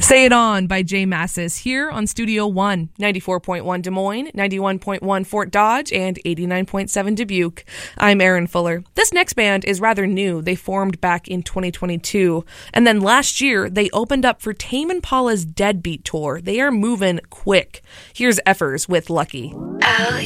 Say It On by Jay Massis here on Studio One, 94.1 Des Moines, 91.1 Fort Dodge, and 89.7 Dubuque. I'm Erin Fuller. This next band is rather new. They formed back in 2022, and then last year they opened up for Tame Impala's Deadbeat Tour. They are moving quick. Here's Effers with Lucky.